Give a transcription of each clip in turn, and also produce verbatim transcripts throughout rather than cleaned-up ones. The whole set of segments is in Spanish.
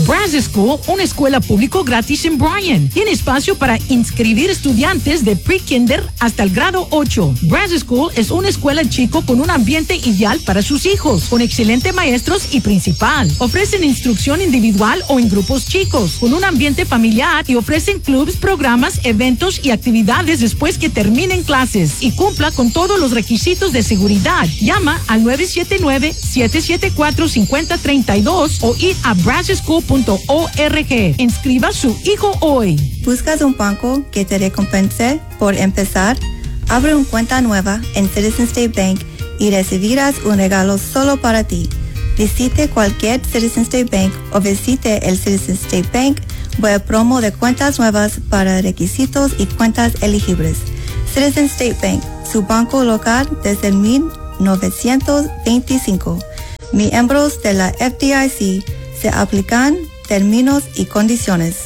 Brass School, una escuela público gratis en Bryan. Tiene espacio para inscribir estudiantes de pre-kinder hasta el grado ocho. Brass School es una escuela chico con un ambiente ideal para sus hijos, con excelentes maestros y principal. Ofrecen instrucción individual o en grupos chicos, con un ambiente familiar y ofrecen clubs, programas, eventos y actividades después que terminen clases y cumpla con todos los requisitos de seguridad. Llama al nueve siete nueve, siete siete cuatro, cinco cero tres dos o ir a brass school punto org. Inscriba a su hijo hoy. ¿Buscas un banco que te recompense por empezar? Abre una cuenta nueva en Citizen State Bank y recibirás un regalo solo para ti. Visite cualquier Citizen State Bank o visite el Citizen State Bank web promo de cuentas nuevas para requisitos y cuentas elegibles. Citizen State Bank, su banco local desde mil novecientos veinticinco. Miembros de la F D I C. Se aplican términos y condiciones.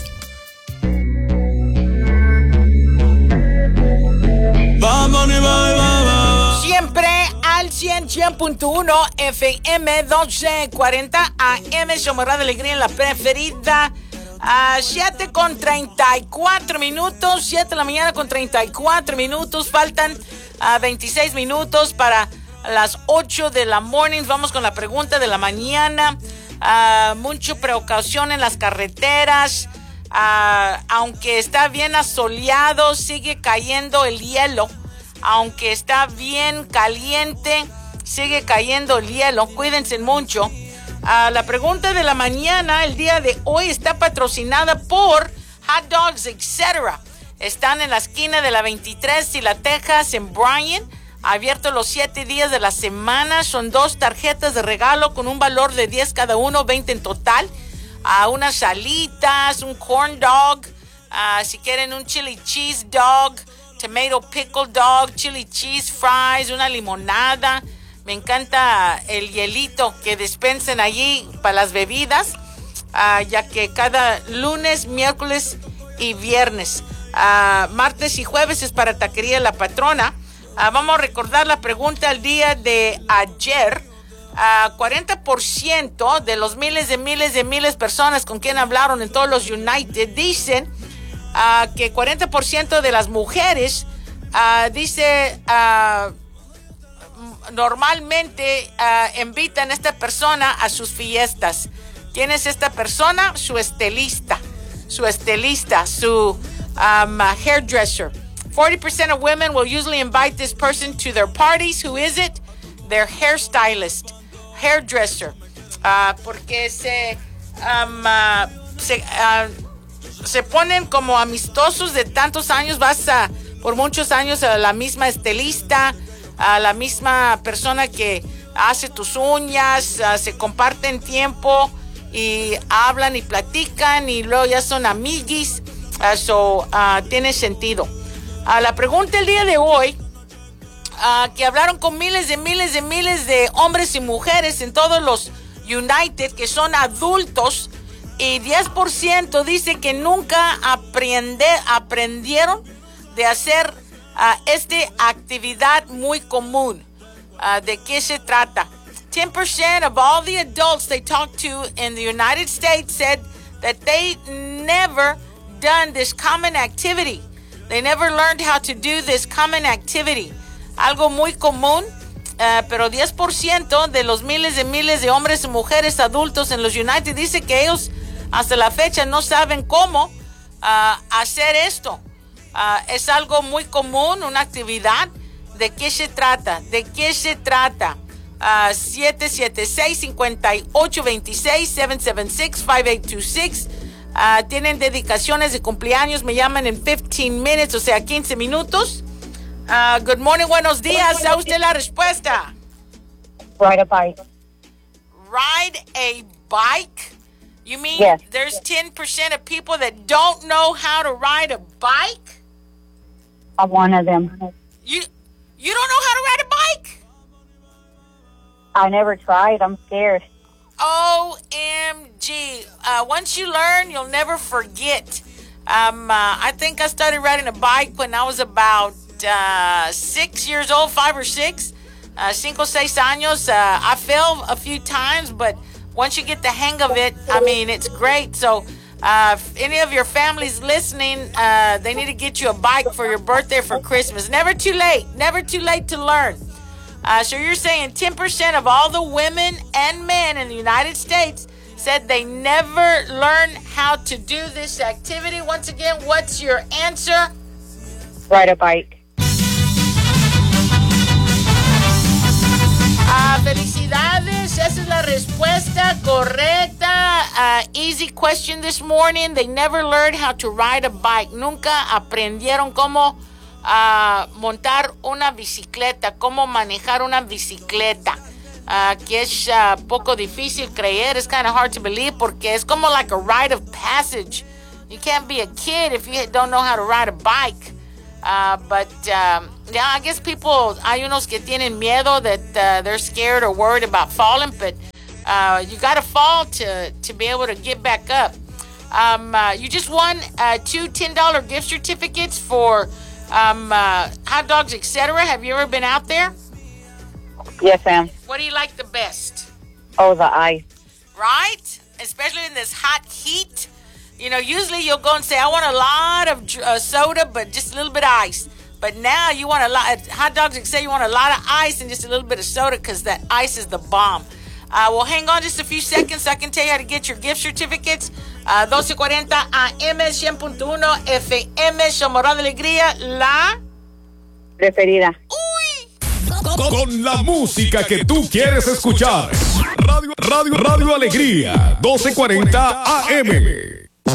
Siempre al cien, cien punto uno F M doce cuarenta A M, Somorra de Alegría en la preferida. A siete con treinta y cuatro minutos, siete de la mañana con treinta y cuatro minutos. Faltan a veintiséis minutos para las ocho de la morning. Vamos con la pregunta de la mañana. Uh, mucha precaución en las carreteras. Uh, aunque está bien asoleado, sigue cayendo el hielo. Aunque está bien caliente, sigue cayendo el hielo. Cuídense mucho. Uh, la pregunta de la mañana el día de hoy está patrocinada por Hot Dogs, etcétera. Están en la esquina de la veintitrés y la Texas en Bryan. Abierto los siete días de la semana. Son dos tarjetas de regalo con un valor de diez cada uno, veinte en total. Uh, unas alitas, un corn dog. Uh, si quieren un chili cheese dog, tomato pickle dog, chili cheese fries, una limonada. Me encanta el hielito que dispensen allí para las bebidas. Uh, ya que cada lunes, miércoles y viernes. Uh, martes y jueves es para Taquería La Patrona. Uh, vamos a recordar la pregunta del día de ayer. Uh, cuarenta por ciento de los miles de miles de miles de personas con quien hablaron en todos los United dicen uh, que cuarenta por ciento de las mujeres uh, dice uh, normalmente uh, invitan a esta persona a sus fiestas. Tienes esta persona, su estilista, su estilista, su um, uh, hairdresser. forty percent of women will usually invite this person to their parties. Who is it? Their hairstylist, hairdresser. Uh, porque se, um, uh, se, uh, se ponen como amistosos de tantos años. Vas a, por muchos años a la misma estilista, a la misma persona que hace tus uñas. Uh, se comparten tiempo y hablan y platican y luego ya son amiguis. Uh, so, uh, tiene sentido. A la pregunta el día de hoy, uh, que hablaron con miles de miles de miles de hombres y mujeres en todos los United que son adultos, y diez por ciento dice que nunca aprende, aprendieron de hacer uh, esta actividad muy común. Uh, ¿De qué se trata? ten percent of all the adults they talked to in the United States said that they never done this common activity. They never learned how to do this common activity. Algo muy común, uh, pero diez por ciento de los miles de miles de hombres y mujeres adultos en los United dice que ellos hasta la fecha no saben cómo uh, hacer esto. Uh, es algo muy común, una actividad. ¿De qué se trata? ¿De qué se trata? Uh, siete siete seis, cinco ocho dos seis, siete siete seis, cinco ocho dos seis. Uh, tienen dedicaciones de cumpleaños, me llaman en fifteen minutes, o sea, quince minutos. Uh, good morning, buenos días. ¿Sabe usted la respuesta? Ride a bike. Ride a bike? You mean yes. There's ten percent of people that don't know how to ride a bike? I'm one of them. You you don't know how to ride a bike? I never tried. I'm scared. O M G. Uh, once you learn, you'll never forget. Um, uh, I think I started riding a bike when I was about uh, six years old, five or six. Uh, cinco, seis años. Uh, I fell a few times, but once you get the hang of it, I mean, it's great. So uh, if any of your families listening, uh, they need to get you a bike for your birthday, for Christmas. Never too late. Never too late to learn. Uh, so you're saying ten percent of all the women and men in the United States said they never learned how to do this activity. Once again, what's your answer? Ride a bike. Uh, felicidades, esa es la respuesta correcta. Uh, easy question this morning. They never learned how to ride a bike. Nunca aprendieron cómo uh, montar una bicicleta, cómo manejar una bicicleta. Uh, que es uh, poco difícil creer. It's kind of hard to believe porque es como like a rite of passage. You can't be a kid if you don't know how to ride a bike. Uh, but um, yeah, I guess people, hay unos que tienen miedo that uh, they're scared or worried about falling, but uh, you got to fall to, to be able to get back up. Um, uh, you just won uh, two ten dollar gift certificates for um, uh, hot dogs, et cetera. Have you ever been out there? Yes, ma'am. What do you like the best? Oh, the ice. Right? Especially in this hot heat. You know, usually you'll go and say, I want a lot of uh, soda, but just a little bit of ice. But now you want a lot, hot dogs, say you want a lot of ice and just a little bit of soda because that ice is the bomb. Uh, well, hang on just a few seconds so I can tell you how to get your gift certificates. Uh, twelve forty A M, one hundred point one F M, Somos Radio Alegría, la preferida. Uy. Con la música que tú quieres escuchar. Radio, Radio, Radio Alegría, doce cuarenta A M.